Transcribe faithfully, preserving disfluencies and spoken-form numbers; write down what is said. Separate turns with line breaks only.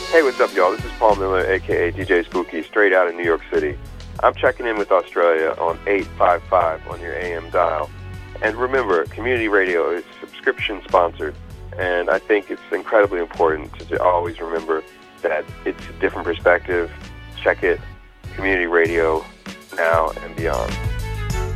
Hey, what's up, y'all? This is Paul Miller, a k a. D J Spooky, straight out of New York City. I'm checking in with Australia on eight five five on your A M dial. And remember, community radio is subscription-sponsored, and I think it's incredibly important to, to always remember that it's a different perspective. Check it, community radio, now and beyond.